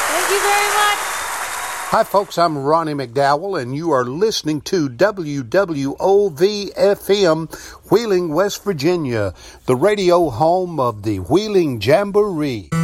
Thank you very much. Hi, folks. I'm Ronnie McDowell, and you are listening to WWOV-FM, Wheeling, West Virginia, the radio home of the Wheeling Jamboree.